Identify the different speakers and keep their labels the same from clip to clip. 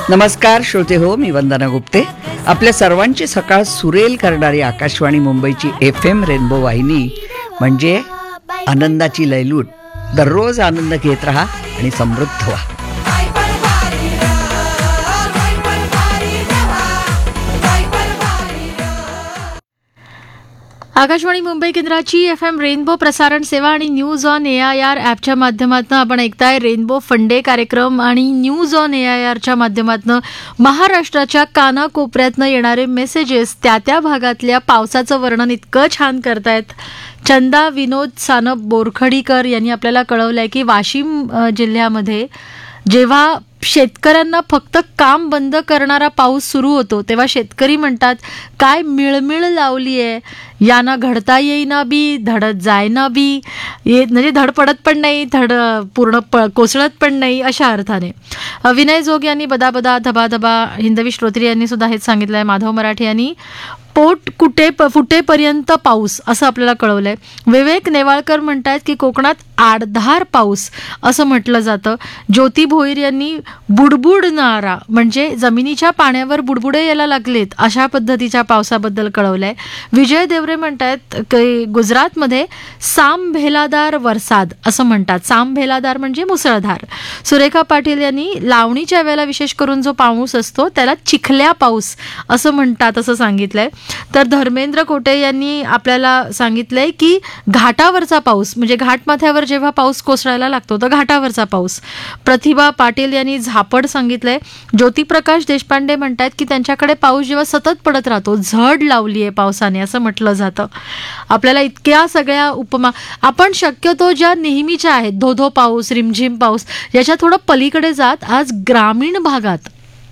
Speaker 1: नमस्कार श्रोते हो, मी वंदना गुप्ते. आपल्या सर्वांची सकाळ सुरेल करणारी आकाशवाणी मुंबईची FM रेनबो वाहिनी म्हणजे आनंदाची लयलूट. दररोज आनंद घेत राहा आणि समृद्ध व्हा.
Speaker 2: आकाशवाणी मुंबई केंद्राची FM रेनबो प्रसारण सेवा आणि न्यूज ऑन AIR ॲपच्या माध्यमातून आपण ऐकताय रेनबो फंडे कार्यक्रम. आणि न्यूज ऑन AIRच्या माध्यमातून महाराष्ट्राच्या कानाकोपऱ्यातनं येणारे मेसेजेस त्या भागातल्या पावसाचं वर्णन इतकं छान करतायत. चंदा विनोद सानप बोरखडीकर यांनी आपल्याला कळवलं आहे की वाशिम जिल्ह्यामध्ये जेव्हा शेतकऱ्यांना फक्त काम बंद करणारा पाऊस सुरू होतो तेव्हा शेतकरी म्हणतात, काय मिळमिळ लावली आहे, याना घडता येईना बी धडत जायना बी, म्हणजे धड पडत पण नाही, धड पूर्ण कोसळत पण नाही, अशा अर्थाने. विनय जोग यांनी बदाबदा धबाधबा, हिंदवी श्रोत्री यांनी सुद्धा हेच सांगितलं आहे. माधव मराठी यांनी पोट फुटेपर्यंत पाऊस असं आपल्याला कळवलंय. विवेक नेवाळकर म्हणतात की कोकणात आडधार पाऊस असं म्हटलं जातं. ज्योती भोईर यांनी बुडबुडणारा म्हणजे जमिनीच्या पाण्यावर बुडबुडे यायला लागलेत अशा पद्धतीच्या पावसाबद्दल कळवलंय. विजय देवरे म्हणतात की गुजरातमध्ये सामभेलादार वरसाद असं म्हणतात. सामभेलादार म्हणजे मुसळधार. सुरेखा पाटील यांनी लावणीच्या वेळेला विशेष करून जो पाऊस असतो त्याला चिखल्या पाऊस असं म्हणतात असं सांगितलंय. तर धर्मेंद्र कोटे यांनी आपल्याला सांगितलंय की घाटावरचा पाऊस म्हणजे घाटमाथ्यावर जेव्हा पाऊस कोसळायला लागतो तर घाटावरचा पाऊस. प्रतिभा पाटील यांनी झापड सांगितलंय. ज्योतिप्रकाश देशपांडे म्हणतात की त्यांच्याकडे पाऊस जेव्हा सतत पडत राहतो झड लावली आहे पावसाने असं म्हटलं जातं. आपल्याला इतक्या सगळ्या उपमा आपण शक्यतो ज्या नेहमीच्या आहेत, धोधो पाऊस, रिमझिम पाऊस, याच्या थोडं पलीकडे जात आज ग्रामीण भागात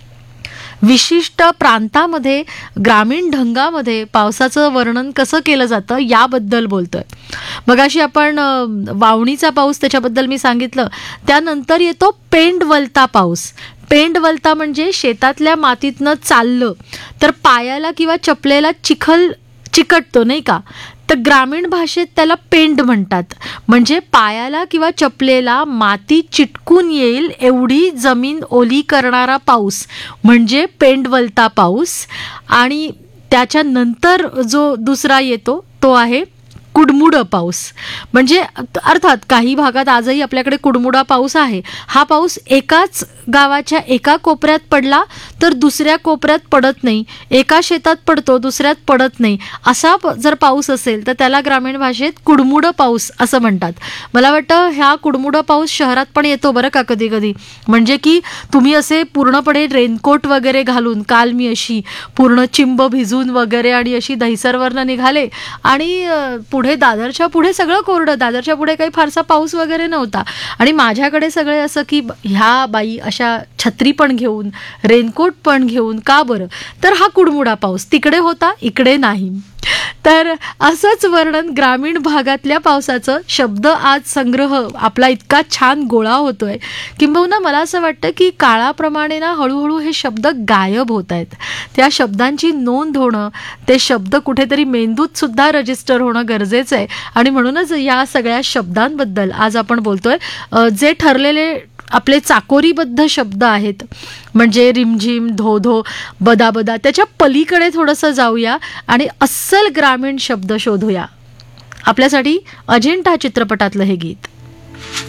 Speaker 2: विशिष्ट प्रांतामध्ये ग्रामीण ढंगामध्ये पावसाचं वर्णन कसं केलं जातं याबद्दल बोलतोय. मगाशी आपण वावणीचा पाऊस त्याच्याबद्दल मी सांगितलं. त्यानंतर येतो पेंडवलता पाऊस. पेंडवलता म्हणजे शेतातल्या मातीतनं चाललं तर पायाला किंवा चपलेला चिखल चिकटतो नाही का, तर ग्रामीण भाषेत त्याला पेंड म्हणतात. म्हणजे पायाला किंवा चपलेला माती चिटकून येईल एवढी जमीन ओली करणारा पाऊस म्हणजे पेंडवलता पाऊस. आणि त्याच्यानंतर जो दुसरा येतो तो आहे कुडमुडं पाऊस. म्हणजे अर्थात काही भागात आजही आपल्याकडे कुडमुडा पाऊस आहे. हा पाऊस एकाच गावाच्या एका कोपऱ्यात पडला तर दुसऱ्या कोपऱ्यात पडत नाही, एका शेतात पडतो दुसऱ्यात पडत नाही, असा जर पाऊस असेल तर त्याला ग्रामीण भाषेत कुडमुडं पाऊस असं म्हणतात. मला वाटतं ह्या कुडमुडं पाऊस शहरात पण येतो बरं का कधी कधी. म्हणजे की तुम्ही असे पूर्णपणे रेनकोट वगैरे घालून, काल मी अशी पूर्ण चिंब भिजून वगैरे आणि अशी दहिसरवरनं निघाले आणि पुढे दादरच्या पुढे सगळं कोरडं, दादरच्या पुढे काही फारसा पाऊस वगैरे नव्हता आणि माझ्याकडे सगळे असं की ह्या बाई अशा छत्री पण घेऊन रेनकोट पण घेऊन का बरं, तर हा कुडमुडा पाऊस तिकडे होता इकडे नाही. तर असंच वर्णन ग्रामीण भागातल्या पावसाचं. शब्द आज संग्रह आपला इतका छान गोळा होतोय किंबहुना मला असं वाटतं की काळाप्रमाणे ना हळूहळू हे शब्द गायब होत आहेत. त्या शब्दांची नोंद होणं, ते शब्द कुठेतरी मेंदूत सुद्धा रजिस्टर होणं गरजेचं आहे. आणि म्हणूनच या सगळ्या शब्दांबद्दल आज आपण बोलतोय. जे ठरलेले आपले चाकोरीबद्ध शब्द आहेत म्हणजे रिमझिम, धोधो, बदाबदा, त्याच्या पलीकडे थोडंसं जाऊया आणि अस्सल ग्रामीण शब्द शोधूया. आपल्यासाठी अजिंठा चित्रपटातलं हे गीत.